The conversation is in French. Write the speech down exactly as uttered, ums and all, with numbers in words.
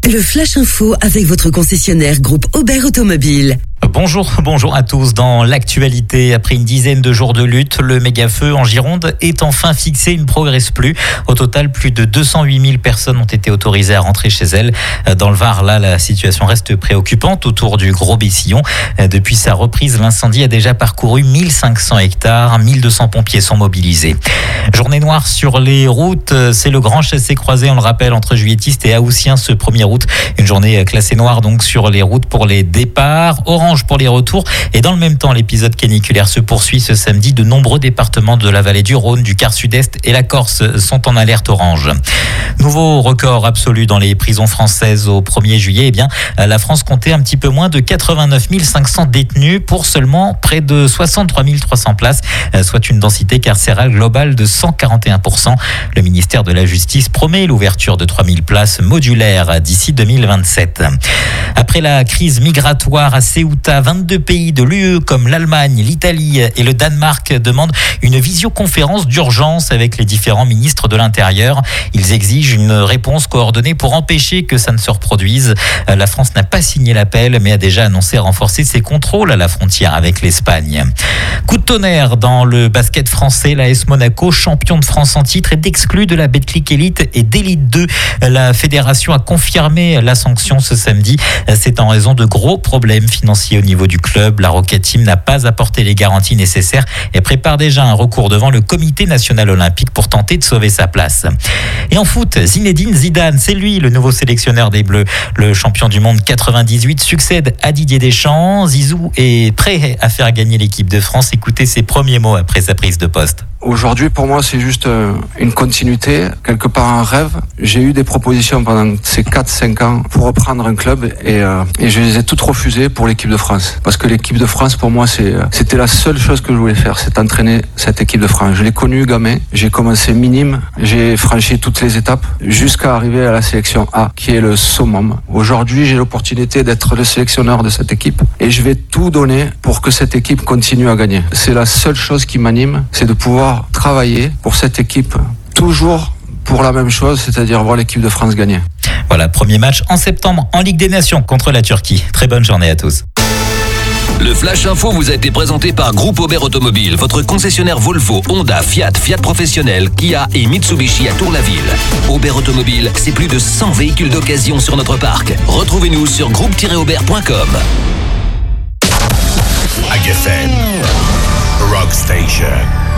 Le Flash Info avec votre concessionnaire groupe Aubert Automobile. Bonjour, bonjour à tous. Dans l'actualité, après une dizaine de jours de lutte, le méga-feu en Gironde est enfin fixé, il ne progresse plus. Au total, plus de deux cent huit mille personnes ont été autorisées à rentrer chez elles. Dans le Var, là, la situation reste préoccupante autour du Gros Bessillon. Depuis sa reprise, l'incendie a déjà parcouru mille cinq cents hectares. mille deux cents pompiers sont mobilisés. Journée noire sur les routes, c'est le grand chassé-croisé, on le rappelle, entre Juilletistes et Haussiens ce premier août. Une journée classée noire donc sur les routes pour les départs, orange pour les retours. Et dans le même temps, l'épisode caniculaire se poursuit ce samedi. De nombreux départements de la vallée du Rhône, du quart sud-est et la Corse sont en alerte orange. Nouveau record absolu dans les prisons françaises au premier juillet. Eh bien, la France comptait un petit peu moins de quatre-vingt-neuf mille cinq cents détenus pour seulement près de soixante-trois mille trois cents places, soit une densité carcérale globale de cent quarante et un pour cent. Le ministère de la Justice promet l'ouverture de trois mille places modulaires d'ici deux mille vingt-sept. Après la crise migratoire à Ceuta, vingt-deux pays de l'U E comme l'Allemagne, l'Italie et le Danemark demandent une visioconférence d'urgence avec les différents ministres de l'Intérieur. Ils exigent une réponse coordonnée pour empêcher que ça ne se reproduise. La France n'a pas signé l'appel, mais a déjà annoncé renforcer ses contrôles à la frontière avec l'Espagne. Coup de tonnerre dans le basket français. L'A S Monaco, champion de France en titre, est exclu de la Betclic Elite et d'Elite deux. La fédération a confirmé la sanction ce samedi. C'est en raison de gros problèmes financiers au niveau du club. La Rocket Team n'a pas apporté les garanties nécessaires et prépare déjà un recours devant le Comité national olympique pour tenter de sauver sa place. Et en foot, Zinedine Zidane, c'est lui le nouveau sélectionneur des Bleus. Le champion du monde quatre-vingt-dix-huit succède à Didier Deschamps. Zizou est prêt à faire gagner l'équipe de France. Écoutez ses premiers mots après sa prise de poste. Aujourd'hui, pour moi, c'est juste une continuité, quelque part un rêve. J'ai eu des propositions pendant ces quatre cinq ans pour reprendre un club et, euh, et je les ai toutes refusées pour l'équipe de France. Parce que l'équipe de France, pour moi, c'est, c'était la seule chose que je voulais faire, c'est entraîner cette équipe de France. Je l'ai connue gamin, j'ai commencé minime, j'ai franchi toutes les étapes jusqu'à arriver à la sélection A, qui est le summum. Aujourd'hui, j'ai l'opportunité d'être le sélectionneur de cette équipe et je vais tout donner pour que cette équipe continue à gagner. C'est la seule chose qui m'anime, c'est de pouvoir travailler pour cette équipe, toujours pour la même chose, c'est-à-dire voir l'équipe de France gagner. Voilà, premier match en septembre en Ligue des Nations contre la Turquie. Très bonne journée à tous. Le Flash Info vous a été présenté par Groupe Aubert Automobile, votre concessionnaire Volvo, Honda, Fiat, Fiat Professionnel, Kia et Mitsubishi à Tour-la-Ville. Aubert Automobile, c'est plus de cent véhicules d'occasion sur notre parc. Retrouvez-nous sur groupe tiret aubert point com. Agafen, Rock Station.